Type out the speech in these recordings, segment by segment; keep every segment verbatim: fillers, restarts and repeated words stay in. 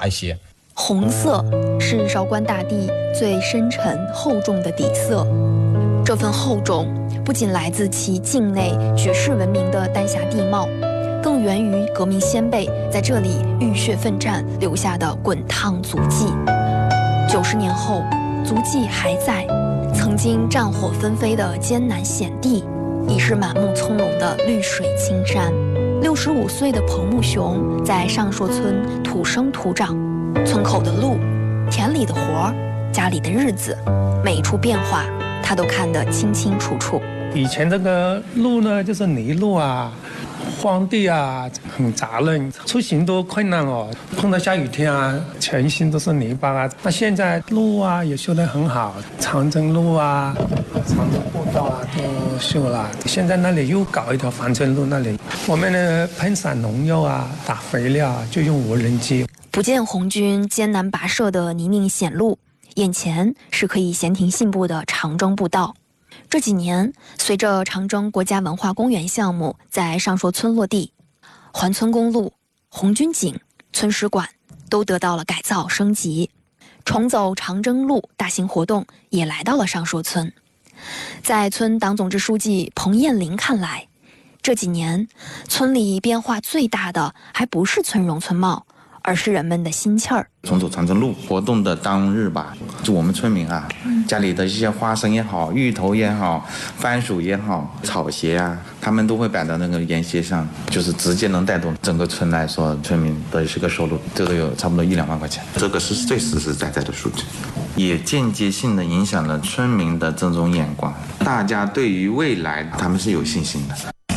一些。 红色是韶关大地最深沉厚重的底色，这份厚重不仅来自其境内举世闻名的丹霞地貌，更源于革命先辈在这里浴血奋战留下的滚烫足迹。九十年后，足迹还在，曾经战火纷飞的艰难险地，已是满目葱茏的绿水青山。六十五岁的彭木雄在上朔村土生土长，村口的路、田里的活儿、家里的日子，每一处变化，他都看得清清楚楚。 以前这个路呢，就是泥路啊。荒地啊，很杂乱，出行都困难哦。碰到下雨天啊，全身都是泥巴啊。那现在路啊也修得很好，长征路啊、长征步道啊都修了。现在那里又搞一条防震路，那里我们呢喷洒农药啊、打肥料啊，就用无人机。 不见红军艰难跋涉的泥泞险路，眼前是可以闲庭信步的长征步道。这几年，随着长征国家文化公园项目在上朔村落地，环村公路、红军井、村史馆都得到了改造升级。重走长征路大型活动也来到了上朔村。在村党总支书记彭艳玲看来，这几年村里变化最大的还不是村容村貌，而是人们的心气儿。 重走长征路活动的当日吧，就我们村民啊，家里的一些花生也好、芋头也好、番薯也好、草鞋啊，他们都会摆到那个沿街上，就是直接能带动整个村来说，村民的是个收入，这个有差不多一两万块钱，这个是最实实在在的数据，也间接性的影响了村民的这种眼光，大家对于未来他们是有信心的。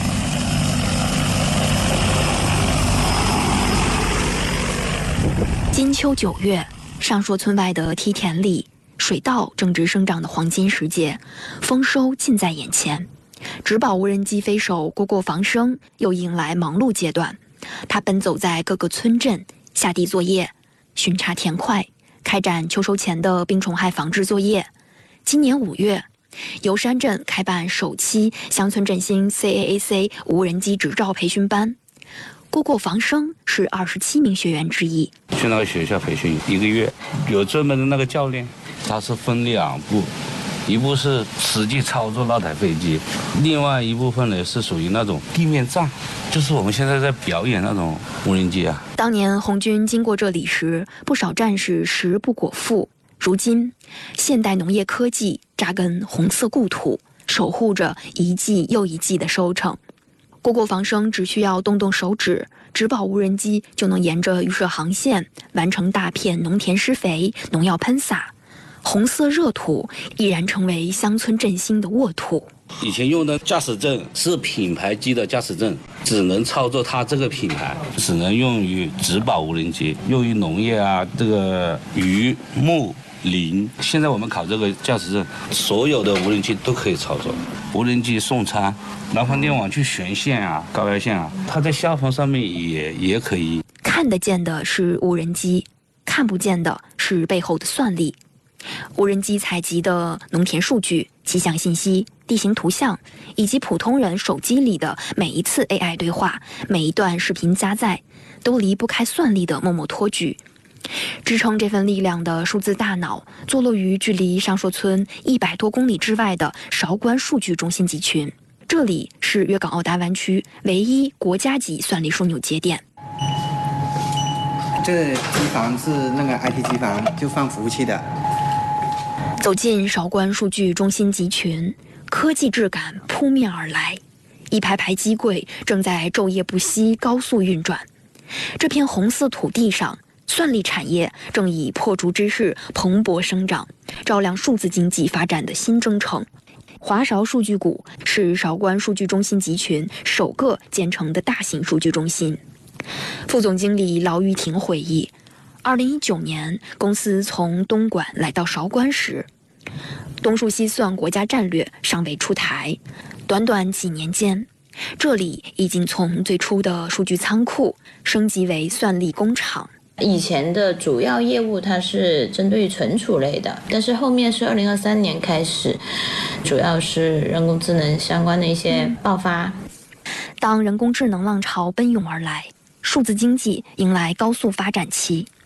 金秋九月，上朔村外的梯田里，水稻正值生长的黄金时节，丰收近在眼前。植保无人机飞手郭过防生又迎来忙碌阶段，他奔走在各个村镇，下地作业，巡查田块，开展秋收前的病虫害防治作业。今年五月，油山镇开办首期乡村振兴 C A A C 无人机执照培训班。郭过防生是二十七名学员之一。 去那个学校培训一个月，有专门的那个教练，他是分两步，一步是实际操作那台飞机，另外一部分呢是属于那种地面站，就是我们现在在表演那种无人机啊。 当年红军经过这里时，不少战士食不果腹。如今，现代农业科技扎根红色故土，守护着一季又一季的收成。郭过防生只需要动动手指，植保无人机就能沿着预设航线完成大片农田施肥、农药喷洒。红色热土已然成为乡村振兴的沃土。 以前用的驾驶证是品牌机的驾驶证，只能操作它这个品牌，只能用于植保无人机，用于农业啊，这个渔牧林。现在我们考这个驾驶证，所有的无人机都可以操作。无人机送餐，南方电网去悬线啊、高压线啊，它在下方上面也也可以。 看得见的是无人机，看不见的是背后的算力。无人机采集的农田数据、气象信息、地形图像，以及普通人手机里的每一次 A I 对话、每一段视频加载，都离不开算力的默默托举。支撑这份力量的数字大脑，坐落于距离上朔村一百多公里之外的韶关数据中心集群。这里是粤港澳大湾区唯一国家级算力枢纽节点。 这机房是那个 I T 机房，就放服务器的。 走进韶关数据中心集群，科技质感扑面而来，一排排机柜正在昼夜不息高速运转。这片红色土地上，算力产业正以破竹之势蓬勃生长，照亮数字经济发展的新征程。华韶数据谷是韶关数据中心集群首个建成的大型数据中心。副总经理劳玉婷回忆，二零一九年公司从东莞来到韶关时，东数西算国家战略尚未出台，短短几年间，这里已经从最初的数据仓库升级为算力工厂。 以前的主要业务它是针对存储类的，但是后面是二零二三年开始，主要是人工智能相关的一些爆发。 当人工智能浪潮奔涌而来，数字经济迎来高速发展期。